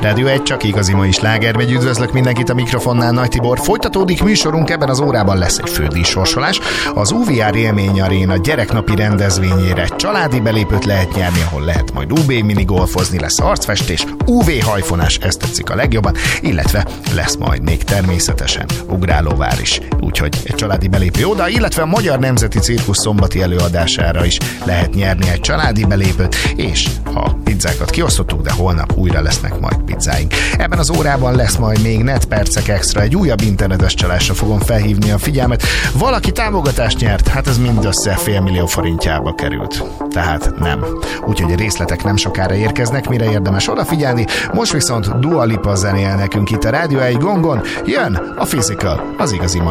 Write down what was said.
Rádió 1, csak igazi mai slágermegy. Üdvözlök mindenkit a mikrofonnál, Nagy Tibor. Folytatódik műsorunk, ebben az órában lesz egy fődíjsorsolás. Az UVR Élmény Aréna gyereknapi rendezvényére családi belépőt lehet nyerni, ahol lehet majd UB minigolfozni, lesz arcfestés, UV hajfonás, ezt tetszik a legjobban, illetve lesz majd még természetesen ugrálóvár is. Úgyhogy egy családi belépő oda, illetve a Magyar Nemzeti Cirkusz szombati előadására is lehet nyerni egy családi belépőt, és ha pizzákat kiosztottuk, de holnap újra lesznek majd pizzáink. Ebben az órában lesz majd még netpercek extra, egy újabb internetes csalásra fogom felhívni a figyelmet. Valaki támogatást nyert, hát ez mindössze $500 000 forintjába került. Tehát nem. Úgyhogy a részletek nem sokára érkeznek, mire érdemes odafigyelni. Most viszont Dua Lipa zenél nekünk itt a Rádió 1 gongon, jön a Physical, az igazi